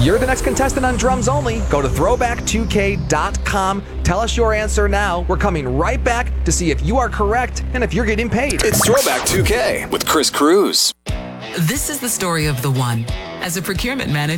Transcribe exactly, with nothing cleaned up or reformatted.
You're the next contestant on Drums Only. Go to throwback two k dot com. Tell us your answer now. We're coming right back to see if you are correct and if you're getting paid. It's Throwback two K with Chris Cruz. This is the story of the one. As a procurement manager,